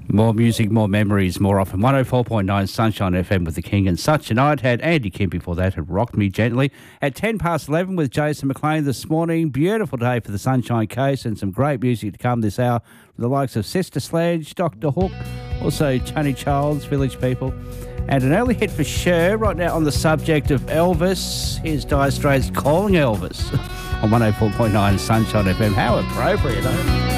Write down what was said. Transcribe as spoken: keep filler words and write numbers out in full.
More music, more memories, more often. one oh four point nine Sunshine F M with the King and Such. Tonight had Andy Kim before that, had Rocked Me Gently. At ten past eleven with Jason McLean this morning. Beautiful day for the Sunshine Coast and some great music to come this hour. The likes of Sister Sledge, Doctor Hook, also Tony Childs, Village People. And an early hit for Cher right now on the subject of Elvis. Here's Dire Straits calling Elvis on one oh four point nine Sunshine F M. How appropriate, eh?